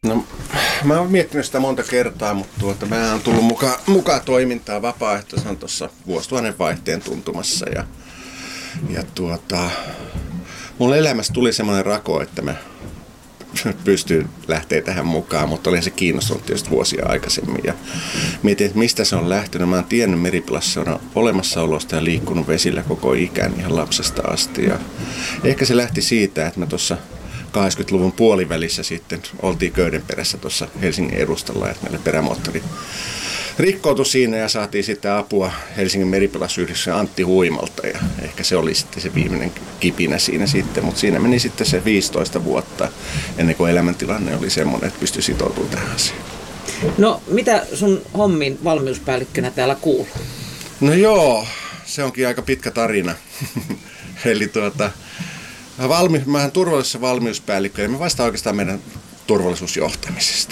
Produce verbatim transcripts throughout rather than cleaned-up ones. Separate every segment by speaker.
Speaker 1: No, mä oon miettinyt sitä monta kertaa, mutta tuota, mä oon tullut mukaan, mukaan toimintaan vapaaehtoisena tuossa vuosituhannen vaihteen tuntumassa. Ja, ja tuota, mun elämässä tuli semmoinen rako, että mä pystyn lähteä tähän mukaan, mutta olin se kiinnostunut tietysti vuosia aikaisemmin. Ja mietin, että mistä se on lähtenyt. Mä oon tiennyt Meripelasseuran olemassaolosta ja liikkunut vesillä koko ikään ihan lapsesta asti. Ja ehkä se lähti siitä, että mä tuossa kahdeksankymmentäluvun puolivälissä sitten oltiin Köydenperässä tuossa Helsingin edustalla, että meillä perämoottori rikkoutui siinä ja saatiin sitten apua Helsingin Meripelasyhdistyksen Antti Huimalta ja ehkä se oli sitten se viimeinen kipinä siinä sitten, mutta siinä meni sitten se viisitoista vuotta ennen kuin elämäntilanne oli semmoinen, että pystyi sitoutumaan tähän asiaan.
Speaker 2: No mitä sun hommin valmiuspäällikkönä täällä kuuluu?
Speaker 1: No joo, se onkin aika pitkä tarina. Eli tuota, valmi, mä oon turvallisuus- valmiuspäällikkö ja mä vastaan oikeastaan meidän turvallisuusjohtamisesta.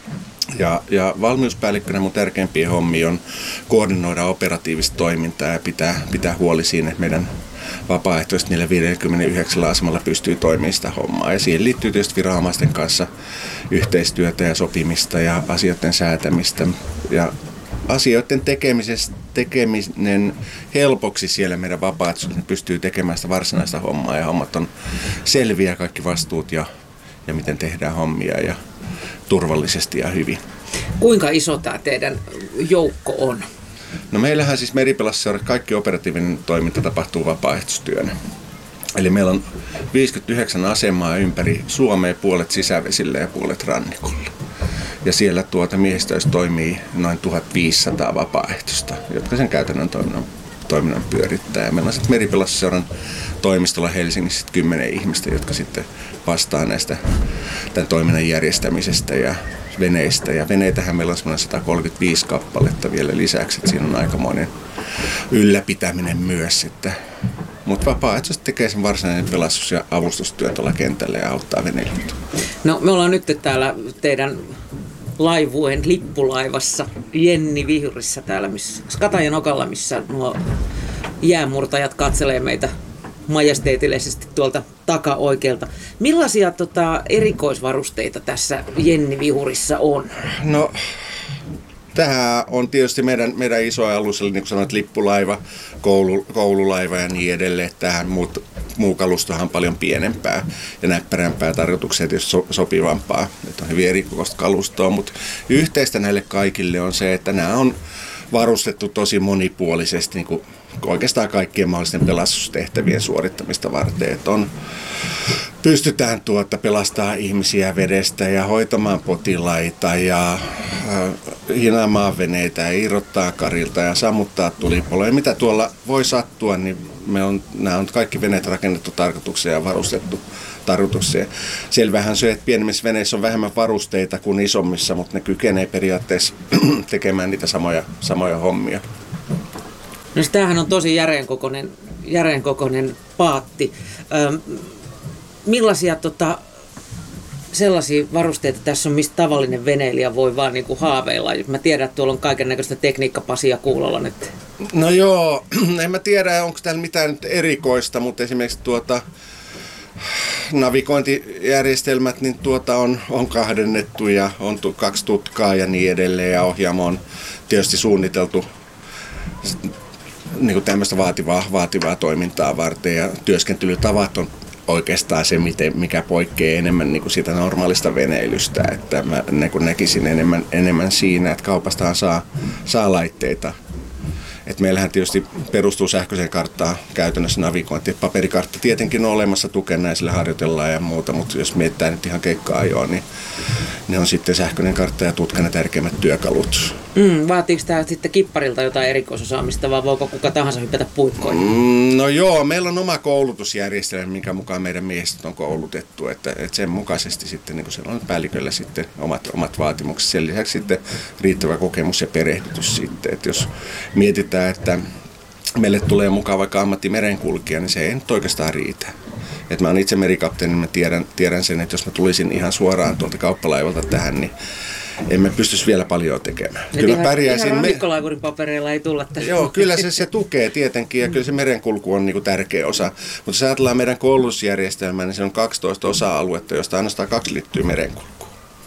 Speaker 1: Ja, ja valmiuspäällikkönä mun tärkeimpiä hommia on koordinoida operatiivista toimintaa ja pitää, pitää huoli siinä, että meidän vapaaehtoiset niillä viisikymmentäyhdeksän asemalla pystyy toimimaan sitä hommaa. Ja siihen liittyy tietysti viranomaisten kanssa yhteistyötä ja sopimista ja asioiden säätämistä. Ja asioiden tekeminen helpoksi siellä meidän vapaaehtoisilla pystyy tekemään sitä varsinaista hommaa ja hommat on selviä, kaikki vastuut ja, ja miten tehdään hommia ja turvallisesti ja hyvin.
Speaker 2: Kuinka iso tämä teidän joukko on?
Speaker 1: No meillähän siis Meripelasseuran kaikki operatiivinen toiminta tapahtuu vapaaehtoistyönä. Eli meillä on viisikymmentäyhdeksän asemaa ympäri Suomea, puolet sisävesillä ja puolet rannikolla. Ja siellä tuota miehistöissä toimii noin tuhatviisisataa vapaaehtoista, jotka sen käytännön toiminnan, toiminnan pyörittää. Ja meillä on sitten Meripelasseuran toimistolla Helsingissä kymmenen ihmistä, jotka sitten vastaa näistä tämän toiminnan järjestämisestä ja veneistä. Ja veneitähän meillä on semmoinen sata kolmekymmentäviisi kappaletta vielä lisäksi, että siinä on aikamoinen ylläpitäminen myös. Että mutta vapaaehtoisesti tekee sen varsinainen pelastus- ja avustustyö tuolla kentällä ja auttaa veneilyt.
Speaker 2: No me ollaan nyt täällä teidän laivueen lippulaivassa Jenni Vihurissä täällä missä, Skatajanokalla, missä nuo jäämurtajat katselee meitä majesteetillisesti tuolta takaoikealta. Millaisia tota, erikoisvarusteita tässä Jenni Vihurissa on?
Speaker 1: No, tämä on tietysti meidän, meidän iso alus, eli niin kuin sanoit, lippulaiva, koulu, koululaiva ja niin edelleen. Tähän muut, muu kalustohan on paljon pienempää ja näppärämpää, tarkoitukseen tietysti so, sopivampaa. Että on hyvin erikoista kalustoa, mutta yhteistä näille kaikille on se, että nämä on varustettu tosi monipuolisesti niin kuin oikeastaan kaikkien mahdollisten pelastustehtävien suorittamista varten. Että on, pystytään tuota pelastaa ihmisiä vedestä ja hoitamaan potilaita ja äh, hinaamaan veneitä ja irrottaa karilta ja sammuttaa tulipaloja. Mitä tuolla voi sattua, niin me on, nämä on kaikki veneet rakennettu tarkoitukseen ja varustettu tarkoitukseen. Selvähän se, että pienemmissä veneissä on vähemmän varusteita kuin isommissa, mutta ne kykenee periaatteessa tekemään niitä samoja, samoja hommia.
Speaker 2: No tämähän on tosi järeenkokoinen, järeenkokoinen paatti. Öm, millaisia tota, sellaisia varusteita tässä on, mistä tavallinen veneilijä voi vaan niinku haaveilla? Mä tiedän, että tuolla on kaikennäköistä tekniikkapasia kuulolla nyt.
Speaker 1: No joo, en mä tiedä, onko täällä mitään nyt erikoista, mutta esimerkiksi tuota navigointijärjestelmät niin tuota on, on kahdennettu ja on tu, kaksi tutkaa ja niin edelleen ja ohjaamo on tietysti suunniteltu niin kuin tämmöistä vaativaa, vaativaa toimintaa varten ja työskentelytavat on oikeastaan se, miten, mikä poikkeaa enemmän niin kuin siitä normaalista veneilystä, että mä niin kuin näkisin enemmän, enemmän siinä, että kaupastahan saa, saa laitteita. Et meillähän tietysti perustuu sähköiseen karttaan käytännössä navigointi. Paperikartta tietenkin on olemassa tukena ja sillä harjoitellaan ja muuta, mutta jos mietitään nyt ihan keikka-ajoa, niin ne on sitten sähköinen kartta ja tutkana tärkeimmät työkalut.
Speaker 2: Mm, vaatiiko tämä sitten kipparilta jotain erikoisosaamista vai voiko kuka tahansa hypätä puikkoihin?
Speaker 1: Mm, no joo, meillä on oma koulutusjärjestelmä, minkä mukaan meidän miehistöt on koulutettu, että, että sen mukaisesti sitten niin siellä on päälliköllä sitten omat, omat vaatimukset. Sen lisäksi sitten riittävä kokemus ja perehdytys sitten, että jos mietitään, että meille tulee mukaan vaikka ammattimerenkulkija, niin se ei nyt oikeastaan riitä. Et mä oon itse merikapteeni, niin mä tiedän, tiedän sen, että jos mä tulisin ihan suoraan tuolta kauppalaivalta tähän, niin emme pystyisi vielä paljon tekemään.
Speaker 2: Ja kyllä ihan, pärjäisin. Ihan rannikkolaivurin papereilla ei tulla tähän.
Speaker 1: Joo, kyllä se, se tukee tietenkin ja kyllä se merenkulku on niinku tärkeä osa. Mutta jos ajatellaan meidän koulutusjärjestelmää, niin se on kaksitoista osa-aluetta, josta ainoastaan kaksi liittyy merenkulkuun.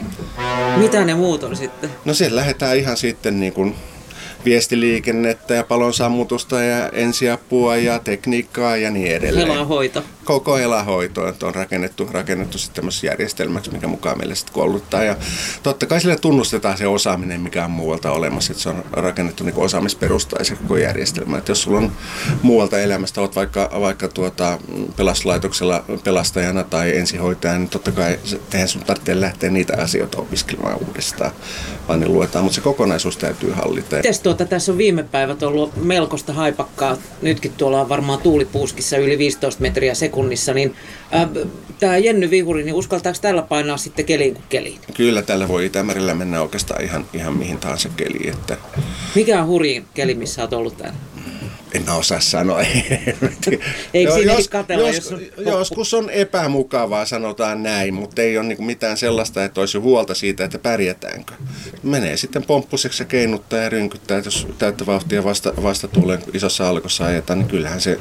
Speaker 2: Mitä ne muut on sitten?
Speaker 1: No siellä lähdetään ihan sitten niin kuin viestiliikennettä ja palon sammutusta ja ensiapua ja tekniikkaa ja niin edelleen.
Speaker 2: Helahoito.
Speaker 1: Koko helahoito, että on rakennettu, rakennettu sitten tämmöisessä järjestelmäksi, mikä mukaan meille sitten kouluttaa. Ja totta kai sille tunnustetaan se osaaminen, mikä on muualta olemassa, että se on rakennettu niin kuin osaamisperustaisen koko järjestelmä. Että jos sulla on muualta elämästä, olet vaikka, vaikka tuota pelastuslaitoksella pelastajana tai ensihoitajana, niin totta kai eihän sun tarvitse lähteä niitä asioita opiskelemaan uudestaan, vaan ne luetaan, mutta se kokonaisuus täytyy hallita.
Speaker 2: Mites tuota, tässä on viime päivät ollut melkoista haipakkaa, nytkin tuolla on varmaan tuulipuuskissa yli viisitoista metriä sekunnissa, niin äh, tämä Jenny Vihuri, niin uskaltaako tällä painaa sitten keliin kuin keliin?
Speaker 1: Kyllä, tällä voi Itämerellä mennä oikeastaan ihan, ihan mihin tahansa keliin. Että...
Speaker 2: Mikä on hurjin keli, missä olet ollut täällä?
Speaker 1: En mä osaa sanoa.
Speaker 2: Eikö siinä
Speaker 1: jos,
Speaker 2: katella,
Speaker 1: jos,
Speaker 2: jos on...
Speaker 1: Joskus on epämukavaa, sanotaan näin, mutta ei ole niinku mitään sellaista, että olisi huolta siitä, että pärjätäänkö. Menee sitten pomppuseksi ja keinuttaa ja rynkyttää, että jos täyttä vauhtia vasta, vasta tulee isossa alkossa ajetaan, niin kyllähän se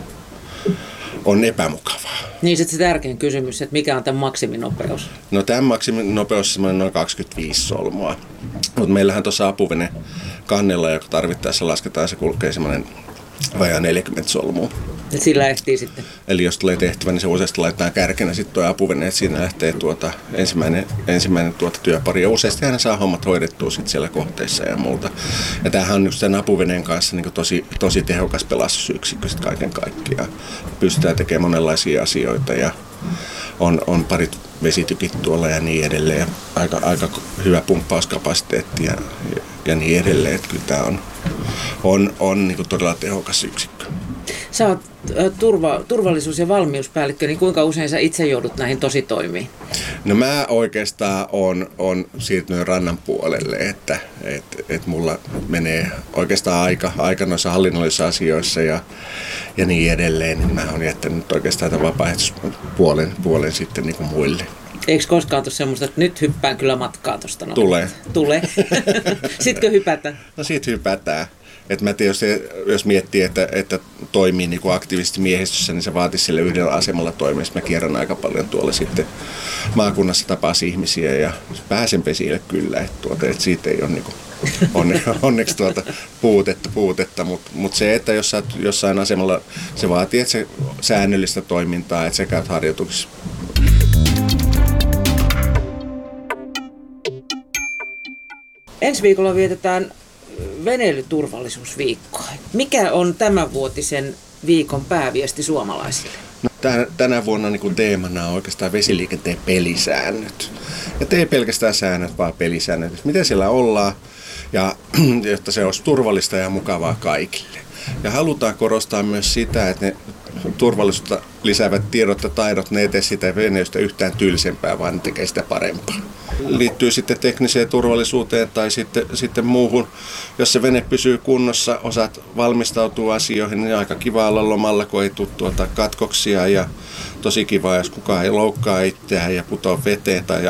Speaker 1: on epämukavaa.
Speaker 2: Niin sitten se tärkein kysymys, että mikä on tämän maksiminopeus?
Speaker 1: No tämän maksiminopeus on noin kaksikymmentäviisi solmua. Mutta meillähän tuossa apuvene kannella, joka tarvittaessa lasketaan, se kulkee semmoinen vajaa neljäkymmentä solmua.
Speaker 2: Et sillä ehtii sitten.
Speaker 1: Eli jos tulee tehtävä, niin se useasti laitetaan kärkenä sitten tuo apuvene, että siinä lähtee tuota ensimmäinen, ensimmäinen tuota työpari. Ja useasti hän saa hommat hoidettua sitten siellä kohteissa ja muuta. Ja tämähän on just tämän apuveneen kanssa niin tosi, tosi tehokas pelastusyksikkö sitten kaiken kaikkiaan. Pystytään tekemään monenlaisia asioita ja on, on parit vesitykit tuolla ja niin edelleen. Ja aika, aika hyvä pumppauskapasiteetti ja, ja, ja niin edelleen. Että kyllä tämä on, on, on niin todella tehokas yksikkö.
Speaker 2: Sä oot turva, turvallisuus- ja valmiuspäällikkö, niin kuinka usein sä itse joudut näihin tositoimiin?
Speaker 1: No mä oikeastaan on, on siirtynyt rannan puolelle, että et, et mulla menee oikeastaan aika, aika noissa hallinnollisissa asioissa ja, ja niin edelleen, niin mä oon jättänyt oikeastaan tämän vapaaehtoispuolen puolen sitten niin kuin muille.
Speaker 2: Eikö koskaan tule semmoista, että nyt hyppään kyllä matkaa tuosta? No?
Speaker 1: Tulee.
Speaker 2: Tulee. Sitkö hypätä?
Speaker 1: No sit hypätään. Et mä tietysti, jos miettii, että, että toimii niin kuin aktiivisesti miehistössä, niin se vaatisi sille yhdellä asemalla toimia. Mä kierrän aika paljon tuolla sitten maakunnassa tapasin ihmisiä ja pääsen pesille kyllä. Että tuota, et siitä ei ole niin kuin onne, onneksi tuota puutetta, puutetta. mutta mut se, että jos sä oot jossain asemalla, se vaatii että se säännöllistä toimintaa, että sä käyt harjoituksissa.
Speaker 2: Ensi viikolla vietetään veneilyturvallisuusviikkoa. Mikä on tämänvuotisen viikon pääviesti suomalaisille?
Speaker 1: No, tänä vuonna niin kuin teemana on oikeastaan vesiliikenteen pelisäännöt. Ja ei pelkästään säännöt, vaan pelisäännöt. Miten siellä ollaan, ja jotta se olisi turvallista ja mukavaa kaikille. Ja halutaan korostaa myös sitä, että ne turvallisuutta lisäävät tiedot ja taidot, ne ei tee sitä veneilystä yhtään tylsempää, vaan ne tekee sitä parempaa. Liittyy sitten tekniseen turvallisuuteen tai sitten, sitten muuhun. Jos se vene pysyy kunnossa, osaat valmistautua asioihin, niin aika kiva olla lomalla, kun ei tule tuota katkoksia ja tosi kiva, jos kukaan ei loukkaa itseään ja putoa veteen tai